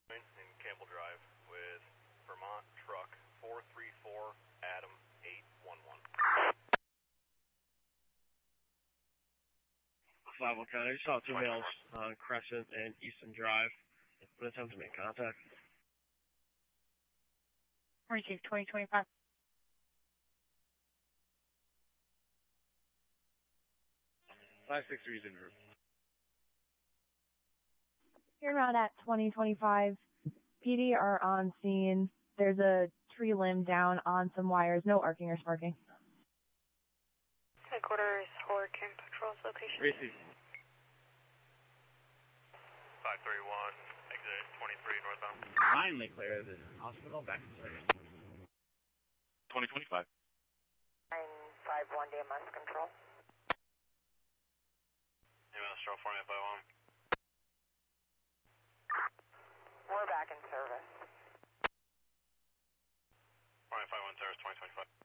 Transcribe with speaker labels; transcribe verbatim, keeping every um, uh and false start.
Speaker 1: In Campbell Drive with Vermont Truck four three four Adam eight one one.
Speaker 2: five one County, I just saw two males on Crescent and Easton Drive. What attempt to make contact?
Speaker 3: Receive twenty twenty-five.
Speaker 2: five six three is in group.
Speaker 4: You're not at twenty twenty-five. P D are on scene. There's a tree limb down on some wires. No arcing or sparking.
Speaker 3: Headquarters, Hurricane Patrol's location.
Speaker 2: Receive.
Speaker 1: five three one, exit twenty-three northbound.
Speaker 2: Finally clear the hospital back to service.
Speaker 1: twenty twenty-five.
Speaker 5: nine five one D M S control.
Speaker 1: M S Stroll four nine five one.
Speaker 5: We're back in service.
Speaker 1: four nine five one service twenty twenty-five.